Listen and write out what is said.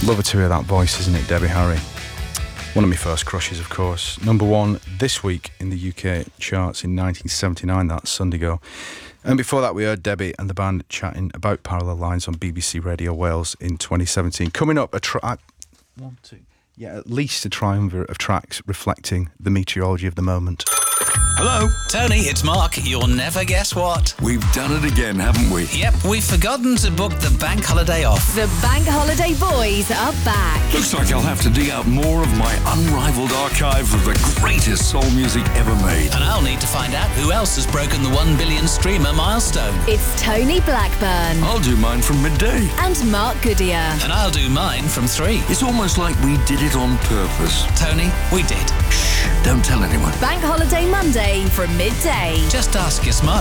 Love to hear that voice, isn't it, Debbie Harry? One of my first crushes, of course. Number one this week in the UK charts in 1979, that's Sunday Go. And before that, we heard Debbie and the band chatting about Parallel Lines on BBC Radio Wales in 2017. Coming up, at least a triumvirate of tracks reflecting the meteorology of the moment. Hello? Tony, it's Mark. You'll never guess what. We've done it again, haven't we? Yep, we've forgotten to book the bank holiday off. The Bank Holiday Boys are back. Looks like I'll have to dig out more of my unrivaled archive of the greatest soul music ever made. And I'll need to find out who else has broken the 1 billion streamer milestone. It's Tony Blackburn. I'll do mine from midday. And Mark Goodyear. And I'll do mine from 3. It's almost like we did it on purpose. Tony, we did. Shh, don't tell anyone. Bank Holiday Monday from midday. Just ask your smart